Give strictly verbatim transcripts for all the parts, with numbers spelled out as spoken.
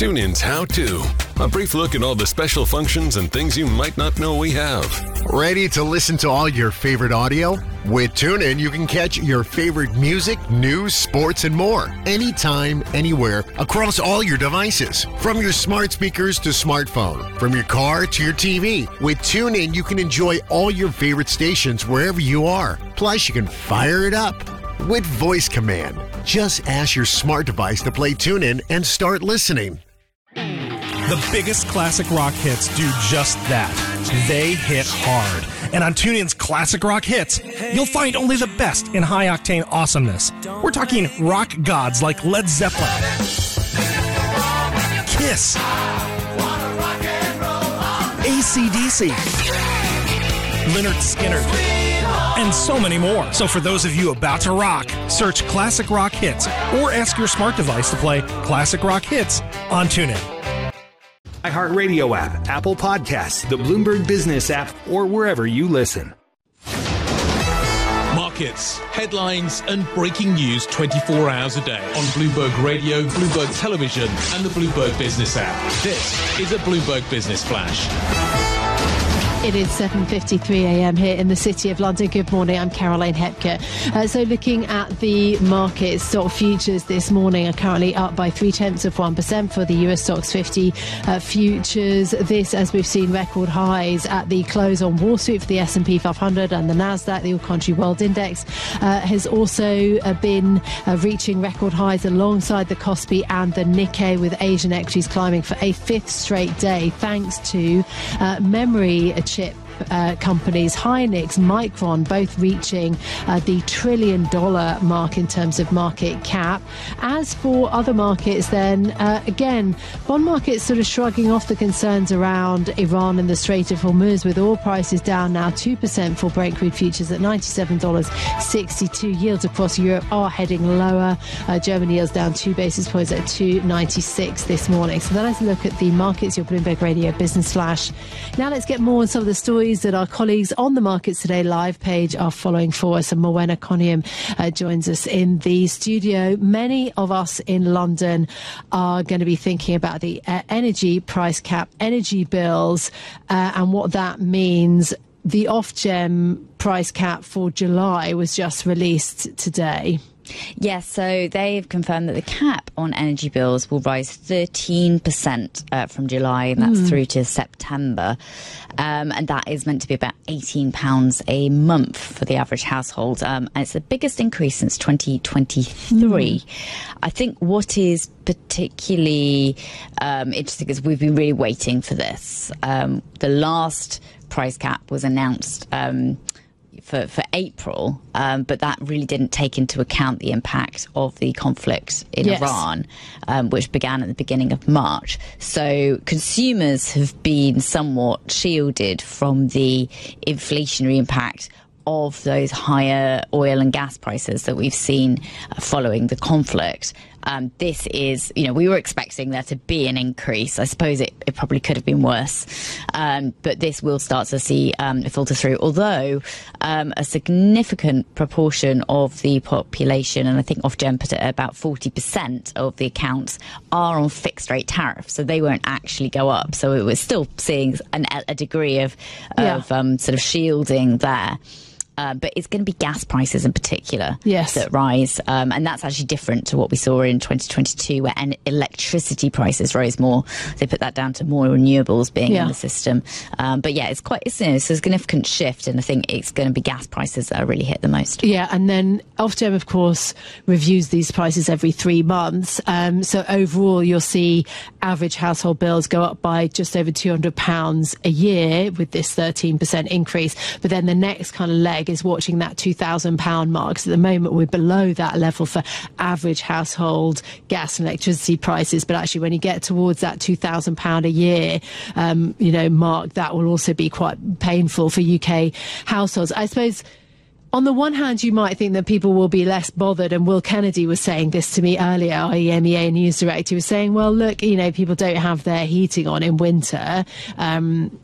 TuneIn's How To. A brief look at all the special functions and things you might not know we have. Ready to listen to all your favorite audio? With TuneIn, you can catch your favorite music, news, sports, and more. Anytime, anywhere, across all your devices. From your smart speakers to smartphone. From your car to your T V. With TuneIn, you can enjoy all your favorite stations wherever you are. Plus, you can fire it up with voice command. Just ask your smart device to play TuneIn and start listening. The biggest classic rock hits do just that. They hit hard. And on TuneIn's Classic Rock Hits, you'll find only the best in high-octane awesomeness. We're talking rock gods like Led Zeppelin, Kiss, A C D C, Lynyrd Skynyrd, and so many more. So for those of you about to rock, search Classic Rock Hits or ask your smart device to play Classic Rock Hits on TuneIn. iHeartRadio app, Apple Podcasts, the Bloomberg Business app, or wherever you listen. Markets, headlines, and breaking news twenty-four hours a day on Bloomberg Radio, Bloomberg Television, and the Bloomberg Business app. This is a Bloomberg Business Flash. It is seven fifty-three a.m. here in the City of London. Good morning, I'm Caroline Hepker. Uh, so looking at the markets, stock futures this morning are currently up by three-tenths of one percent for the U S Stocks fifty uh, futures. This, as we've seen, record highs at the close on Wall Street for the S and P five hundred and the Nasdaq. The All Country World Index uh, has also uh, been uh, reaching record highs alongside the Kospi and the Nikkei, with Asian equities climbing for a fifth straight day thanks to uh, memory chip Uh, companies, Hynix, Micron, both reaching uh, the trillion dollar mark in terms of market cap. As for other markets, then uh, again, bond markets sort of shrugging off the concerns around Iran and the Strait of Hormuz, with oil prices down now two percent for Brent crude futures at ninety-seven dollars sixty-two. Yields across Europe are heading lower. Uh, Germany yields down two basis points at two ninety-six this morning. So then let's look at the markets, your Bloomberg Radio Business Flash. Now let's get more on some of the stories that our colleagues on the Markets Today live page are following for us. And Morwenna Coniam uh, joins us in the studio. Many of us in London are going to be thinking about the uh, energy price cap, energy bills, uh, and what that means. The Ofgem price cap for July was just released today. Yes, so they've confirmed that the cap on energy bills will rise thirteen percent uh, from July, and that's mm. through to September. Um, and that is meant to be about eighteen pounds a month for the average household. Um, and it's the biggest increase since twenty twenty-three. Mm. I think what is particularly um, interesting is we've been really waiting for this. Um, the last price cap was announced um For, for April, um, but that really didn't take into account the impact of the conflict in yes. Iran, um, which began at the beginning of March. So consumers have been somewhat shielded from the inflationary impact of those higher oil and gas prices that we've seen uh, following the conflict. Um, this is, you know, we were expecting there to be an increase. I suppose it, it probably could have been worse. Um, but this will start to see um, filter through, although um, a significant proportion of the population, and I think Ofgem put it at about forty percent of the accounts, are on fixed rate tariffs, so they won't actually go up. So it was still seeing an, a degree of, of yeah. um, sort of shielding there. Uh, but it's going to be gas prices in particular yes. that rise. Um, and that's actually different to what we saw in twenty twenty-two, where en- electricity prices rose more. They put that down to more renewables being yeah. in the system. Um, but yeah, it's quite it's, you know, it's a significant shift. And I think it's going to be gas prices that are really hit the most. Yeah. And then Ofgem, of course, reviews these prices every three months. Um, so overall, you'll see average household bills go up by just over two hundred pounds a year with this thirteen percent increase. But then the next kind of leg is watching that two thousand pound mark. So at the moment, we're below that level for average household gas and electricity prices. But actually, when you get towards that two thousand pound a year, um, you know, mark, that will also be quite painful for U K households. I suppose, on the one hand, you might think that people will be less bothered, and Will Kennedy was saying this to me earlier, our E M E A news director. He was saying, well, look, you know, people don't have their heating on in winter. Um,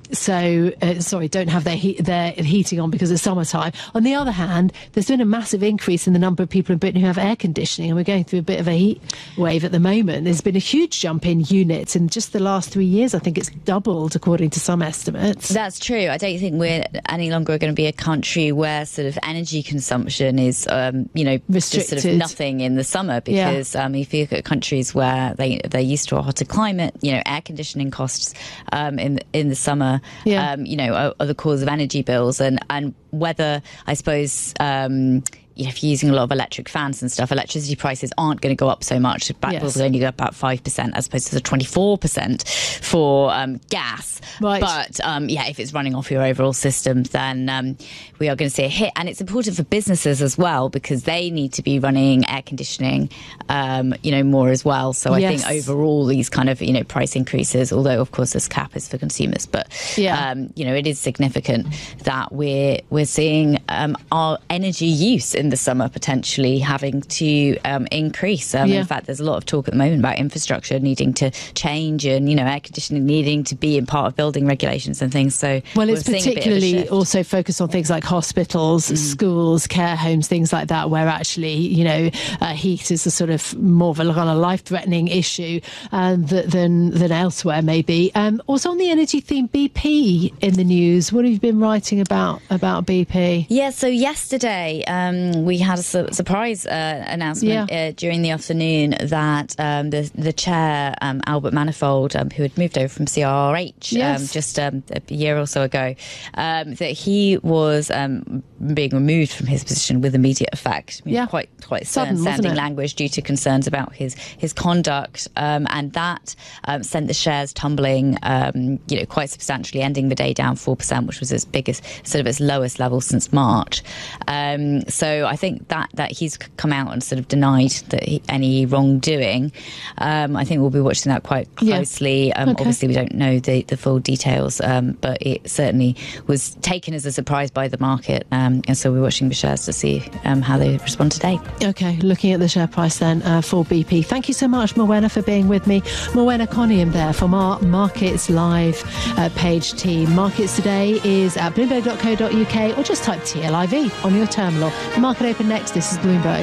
so, uh, sorry, don't have their heat, their heating on because it's summertime. On the other hand, there's been a massive increase in the number of people in Britain who have air conditioning, and we're going through a bit of a heat wave at the moment. There's been a huge jump in units in just the last three years. I think it's doubled according to some estimates. That's true. I don't think we're any longer going to be a country where sort of energy consumption is, um, you know, restricted. just sort of nothing in the summer, because yeah. um, if you look at countries where they, they're used to a hotter climate, you know, air conditioning costs um, in, in the summer, yeah. um, you know, are, are the cause of energy bills. And, and whether, I suppose, um, you know, if you're using a lot of electric fans and stuff, electricity prices aren't going to go up so much. Back bills yes. will only go up about five percent as opposed to the twenty-four percent for um, gas. Right. But, um, yeah, if it's running off your overall system, then um, we are going to see a hit. And it's important for businesses as well, because they need to be running air conditioning, um, you know, more as well. So I yes. think overall these kind of, you know, price increases, although, of course, this cap is for consumers. But, yeah. um, you know, it is significant that we're, we're seeing um, our energy use in the summer potentially having to um, increase. Um, yeah. In fact, there's a lot of talk at the moment about infrastructure needing to change and, you know, air conditioning needing to be in part of building regulations and things. So well, it's we're seeing a bit of a particularly shift. also focused on things like hospitals, mm. schools, care homes, things like that, where actually, you know, uh, heat is a sort of more of a kind of life-threatening issue um, than than elsewhere, maybe. Um, also on the energy theme, B P in the news. What have you been writing about about B P? Yeah, so yesterday um, we had a su- surprise uh, announcement yeah. uh, during the afternoon that um, the the chair, um, Albert Manifold, um, who had moved over from C R H yes. um, just um, a year or so ago, um, that he was um, being removed from his position with immediate effect. I mean, yeah. Quite quite Sudden, stern sounding wasn't it? language due to concerns about his his conduct, um, and that um, sent the shares tumbling, um, you know, quite substantially, ending the day down four percent, which was its biggest, sort of its lowest level since March. Um, so I think that that he's come out and sort of denied that he, any wrongdoing. Um, I think we'll be watching that quite closely. Yeah. Um, okay. Obviously, we don't know the, the full details, um, but it certainly was taken as a surprise by the market, um, and so we're watching the shares to see um, how they respond today. Okay, looking at the share price then uh, for B P. Thank you so much, Morwenna, for being with me. Morwenna Coniam there from our Markets Live uh, page team. Markets today is at bloomberg dot co dot uk, or just type T L I V on your terminal. The market open next. This is Bloomberg.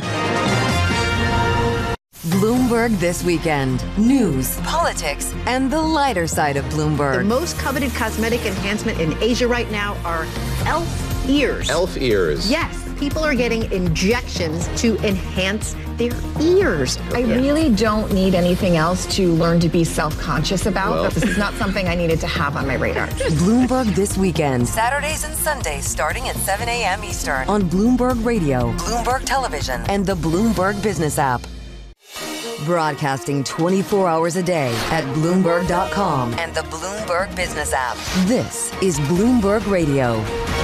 Bloomberg This Weekend. News, politics, and the lighter side of Bloomberg. The most coveted cosmetic enhancement in Asia right now are elf ears. Elf ears. Yes, people are getting injections to enhance their ears. I really don't need anything else to learn to be self-conscious about. Well. This is not something I needed to have on my radar. Bloomberg This Weekend. Saturdays and Sundays starting at seven a.m. Eastern on Bloomberg Radio, Bloomberg Television, and the Bloomberg Business app. Broadcasting twenty-four hours a day at Bloomberg dot com and the Bloomberg Business app. This is Bloomberg Radio.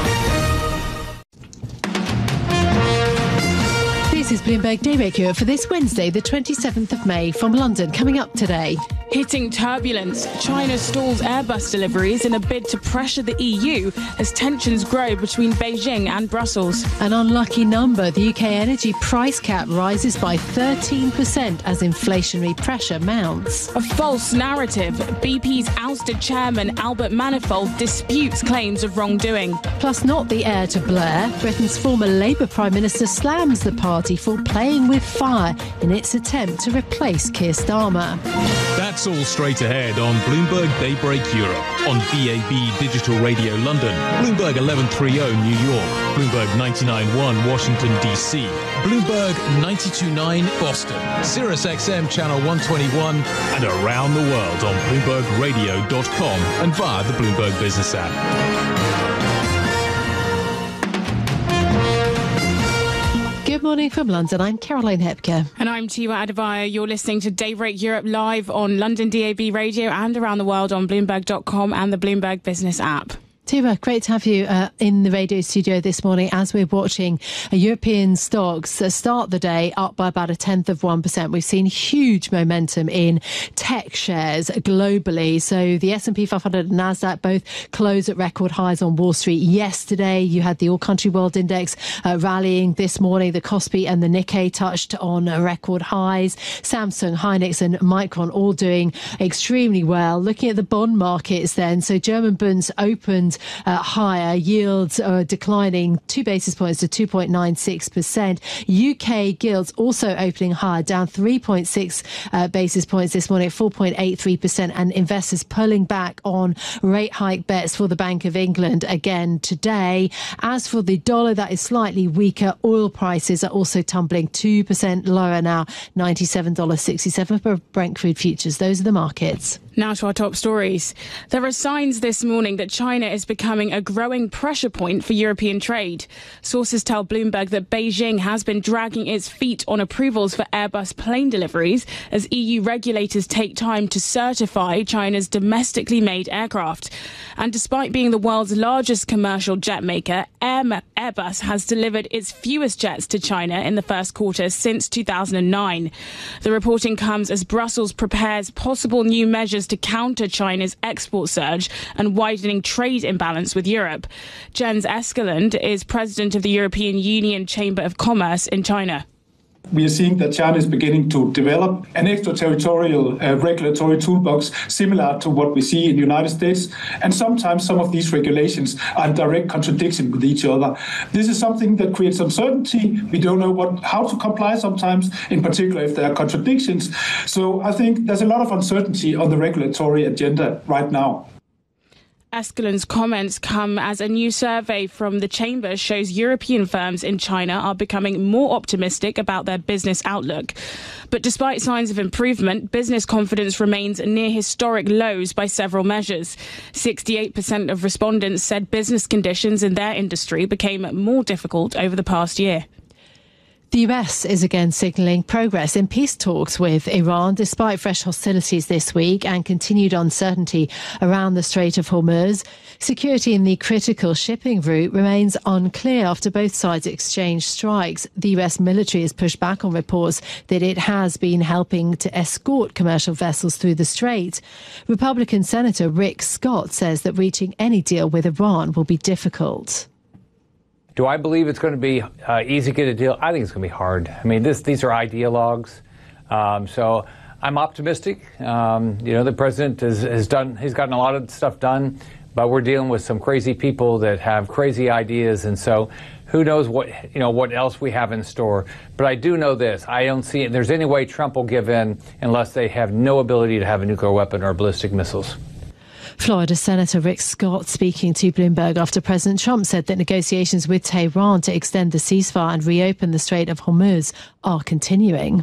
This is Bloomberg Daybreak Europe for this Wednesday, the twenty-seventh of May, from London. Coming up today. Hitting turbulence, China stalls Airbus deliveries in a bid to pressure the E U as tensions grow between Beijing and Brussels. An unlucky number. The U K energy price cap rises by thirteen percent as inflationary pressure mounts. A false narrative. B P's ousted chairman Albert Manifold disputes claims of wrongdoing. Plus, not the heir to Blair. Britain's former Labour Prime Minister slams the party for playing with fire in its attempt to replace Keir Starmer. That's all straight ahead on Bloomberg Daybreak Europe, on B A B Digital Radio London, Bloomberg eleven thirty New York, Bloomberg ninety-nine point one Washington, D C, Bloomberg ninety-two point nine Boston, Sirius X M Channel one twenty-one, and around the world on Bloomberg Radio dot com and via the Bloomberg Business app. Good morning from London. I'm Caroline Hepker. And I'm Tiwa Adivaya. You're listening to Daybreak Europe live on London D A B Radio and around the world on Bloomberg dot com and the Bloomberg Business app. Tiwa, great to have you uh, in the radio studio this morning as we're watching uh, European stocks uh, start the day up by about a tenth of one percent. We've seen huge momentum in tech shares globally. So the S and P five hundred and Nasdaq both closed at record highs on Wall Street yesterday. You had the All Country World Index uh, rallying this morning. The Kospi and the Nikkei touched on uh, record highs. Samsung, Hynix and Micron all doing extremely well. Looking at the bond markets then, so German bonds opened Uh, higher, yields are declining two basis points to two point nine six percent. U K gilts also opening higher, down three point six uh, basis points this morning at four point eight three percent, and investors pulling back on rate hike bets for the Bank of England again today. As for the dollar, that is slightly weaker. Oil prices are also tumbling two percent lower now, ninety-seven dollars and sixty-seven cents for Brent crude futures. Those are the markets. Now to our top stories. There are signs this morning that China is becoming a growing pressure point for European trade. Sources tell Bloomberg that Beijing has been dragging its feet on approvals for Airbus plane deliveries as E U regulators take time to certify China's domestically made aircraft. And despite being the world's largest commercial jet maker, Airbus has delivered its fewest jets to China in the first quarter since two thousand nine. The reporting comes as Brussels prepares possible new measures to counter China's export surge and widening trade imbalance with Europe. Jens Eskeland is president of the European Union Chamber of Commerce in China. We are seeing that China is beginning to develop an extraterritorial uh, regulatory toolbox similar to what we see in the United States. And sometimes some of these regulations are in direct contradiction with each other. This is something that creates uncertainty. We don't know what how to comply sometimes, in particular if there are contradictions. So I think there's a lot of uncertainty on the regulatory agenda right now. Eskeland's comments come as a new survey from the Chamber shows European firms in China are becoming more optimistic about their business outlook. But despite signs of improvement, business confidence remains near historic lows by several measures. sixty-eight percent of respondents said business conditions in their industry became more difficult over the past year. The U S is again signalling progress in peace talks with Iran despite fresh hostilities this week and continued uncertainty around the Strait of Hormuz. Security in the critical shipping route remains unclear after both sides exchanged strikes. The U S military has pushed back on reports that it has been helping to escort commercial vessels through the strait. Republican Senator Rick Scott says that reaching any deal with Iran will be difficult. Do I believe it's going to be uh, easy to get a deal? I think it's going to be hard. I mean, this, these are ideologues. Um, so I'm optimistic. Um, you know, the president has, has done, he's gotten a lot of stuff done, but we're dealing with some crazy people that have crazy ideas. And so who knows what, you know, what else we have in store. But I do know this. I don't see it. There's any way Trump will give in unless they have no ability to have a nuclear weapon or ballistic missiles. Florida Senator Rick Scott speaking to Bloomberg after President Trump said that negotiations with Tehran to extend the ceasefire and reopen the Strait of Hormuz are continuing.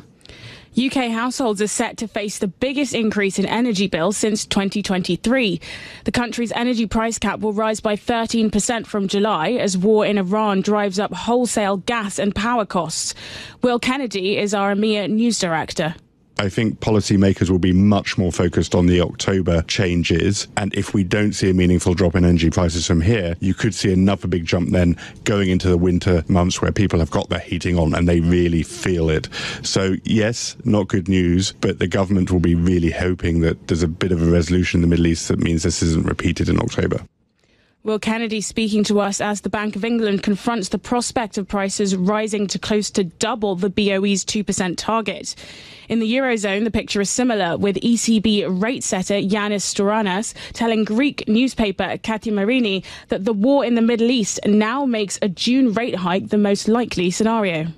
U K households are set to face the biggest increase in energy bills since twenty twenty-three. The country's energy price cap will rise by thirteen percent from July as war in Iran drives up wholesale gas and power costs. Will Kennedy is our EMEA news director. I think policymakers will be much more focused on the October changes. And if we don't see a meaningful drop in energy prices from here, you could see another big jump then going into the winter months where people have got their heating on and they really feel it. So, yes, not good news, but the government will be really hoping that there's a bit of a resolution in the Middle East that means this isn't repeated in October. Will Kennedy speaking to us as the Bank of England confronts the prospect of prices rising to close to double the B O E's two percent target. In the Eurozone, the picture is similar, with E C B rate setter Yanis Stouranas telling Greek newspaper Kathimerini that the war in the Middle East now makes a June rate hike the most likely scenario.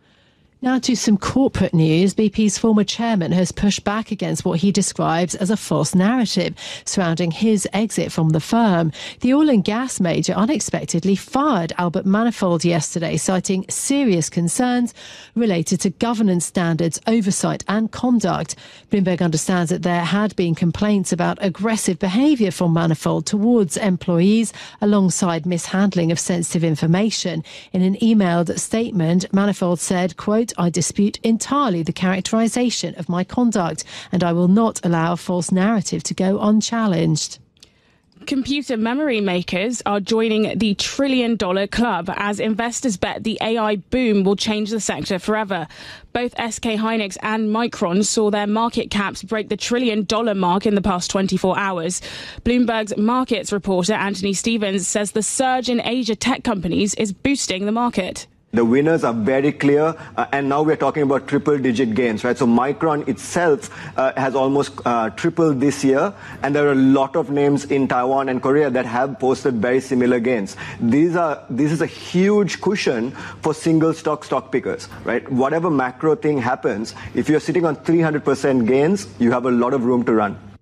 Now to some corporate news. B P's former chairman has pushed back against what he describes as a false narrative surrounding his exit from the firm. The oil and gas major unexpectedly fired Albert Manifold yesterday, citing serious concerns related to governance standards, oversight and conduct. Bloomberg understands that there had been complaints about aggressive behaviour from Manifold towards employees alongside mishandling of sensitive information. In an emailed statement, Manifold said, quote, "I dispute entirely the characterisation of my conduct and I will not allow a false narrative to go unchallenged." Computer memory makers are joining the trillion dollar club as investors bet the A I boom will change the sector forever. Both S K Hynix and Micron saw their market caps break the trillion dollar mark in the past twenty-four hours. Bloomberg's markets reporter Anthony Stevens says the surge in Asia tech companies is boosting the market. The winners are very clear, uh, and now we're talking about triple-digit gains, right? So Micron itself uh, has almost uh, tripled this year, and there are a lot of names in Taiwan and Korea that have posted very similar gains. These are this is a huge cushion for single stock stock pickers, right? Whatever macro thing happens, if you're sitting on three hundred percent gains, you have a lot of room to run.